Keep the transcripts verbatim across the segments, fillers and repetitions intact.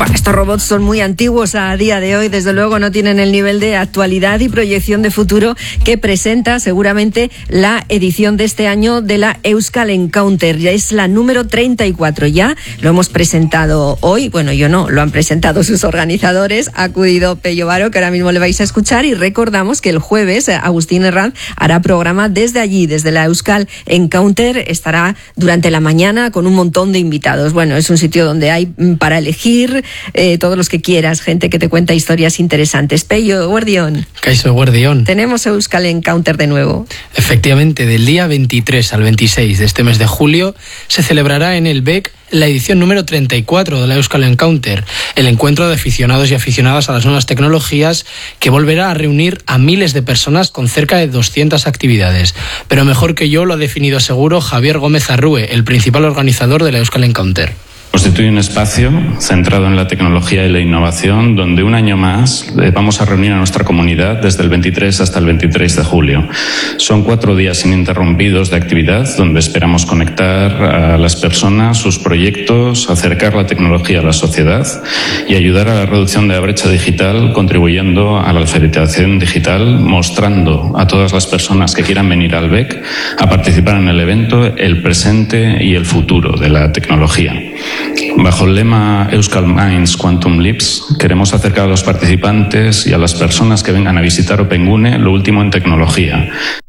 Bueno, estos robots son muy antiguos a día de hoy, desde luego no tienen el nivel de actualidad y proyección de futuro que presenta seguramente la edición de este año de la Euskal Encounter. Ya es la número treinta y cuatro, ya lo hemos presentado hoy, bueno, yo no, lo han presentado sus organizadores, ha acudido Pello Varo, que ahora mismo le vais a escuchar, y recordamos que el jueves Agustín Herranz hará programa desde allí, desde la Euskal Encounter, estará durante la mañana con un montón de invitados. Bueno, es un sitio donde hay para elegir eh, todos los que quieras, gente que te cuenta historias interesantes. Pello, guardión. Caixo, guardión. Tenemos Euskal Encounter de nuevo. Efectivamente, del día veintitrés al veintiséis de este mes de julio se celebrará en el B E C la edición número treinta y cuatro de la Euskal Encounter, el encuentro de aficionados y aficionadas a las nuevas tecnologías que volverá a reunir a miles de personas con cerca de doscientas actividades. Pero mejor que yo lo ha definido seguro Javier Gómez Arrue, el principal organizador de la Euskal Encounter. Constituye un espacio centrado en la tecnología y la innovación, donde un año más vamos a reunir a nuestra comunidad desde el veintitrés hasta el veintitrés de julio. Son cuatro días ininterrumpidos de actividad, donde esperamos conectar a las personas, sus proyectos, acercar la tecnología a la sociedad y ayudar a la reducción de la brecha digital, contribuyendo a la alfabetización digital, mostrando a todas las personas que quieran venir al B E C a participar en el evento el presente y el futuro de la tecnología. Bajo el lema Euskal Minds Quantum Leaps, queremos acercar a los participantes y a las personas que vengan a visitar Opengune lo último en tecnología.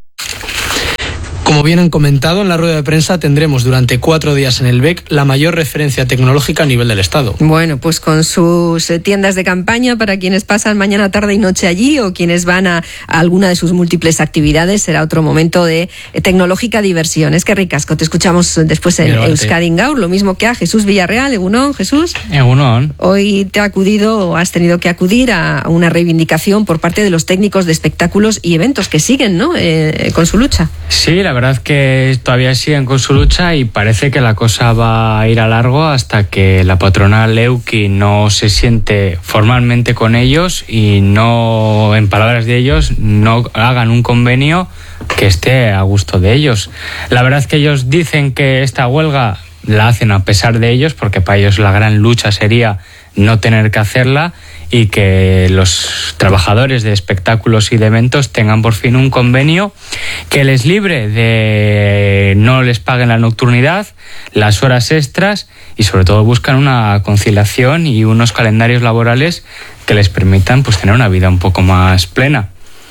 Como bien han comentado, en la rueda de prensa tendremos durante cuatro días en el B E C la mayor referencia tecnológica a nivel del Estado. Bueno, pues con sus tiendas de campaña para quienes pasan mañana, tarde y noche allí o quienes van a, a alguna de sus múltiples actividades, será otro momento de tecnológica diversión. Es que ricasco, te escuchamos después en Euskadi Gaur, lo mismo que a Jesús Villarreal. Egunon, Jesús. Egunon. Hoy te ha acudido o has tenido que acudir a una reivindicación por parte de los técnicos de espectáculos y eventos que siguen, ¿no?, eh, con su lucha. Sí, la verdad que todavía siguen con su lucha y parece que la cosa va a ir a largo hasta que la patronal Euki no se siente formalmente con ellos y no, en palabras de ellos, no hagan un convenio que esté a gusto de ellos. La verdad es que ellos dicen que esta huelga la hacen a pesar de ellos, porque para ellos la gran lucha sería no tener que hacerla y que los trabajadores de espectáculos y de eventos tengan por fin un convenio que les libre de no les paguen la nocturnidad, las horas extras y sobre todo buscan una conciliación y unos calendarios laborales que les permitan pues tener una vida un poco más plena.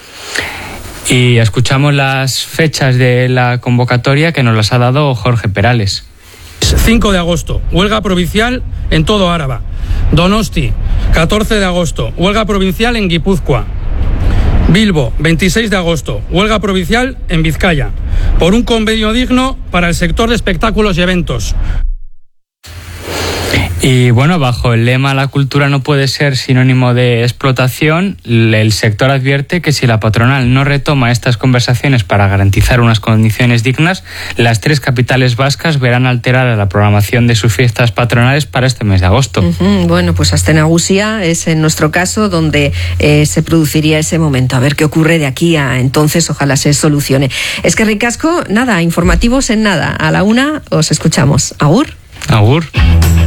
Y escuchamos las fechas de la convocatoria que nos las ha dado Jorge Perales. cinco de agosto, huelga provincial en todo Áraba. Donosti, catorce de agosto, huelga provincial en Guipúzcoa. Bilbo, veintiséis de agosto, huelga provincial en Vizcaya, por un convenio digno para el sector de espectáculos y eventos. Y bueno, bajo el lema "la cultura no puede ser sinónimo de explotación", el sector advierte que si la patronal no retoma estas conversaciones para garantizar unas condiciones dignas, las tres capitales vascas verán alterada la programación de sus fiestas patronales para este mes de agosto. Uh-huh. Bueno, pues hasta Nagusia es en nuestro caso donde eh, se produciría ese momento. A ver qué ocurre de aquí a entonces, ojalá se solucione. Es que ricasco, nada, informativos en nada. A la una os escuchamos. Agur. Agur.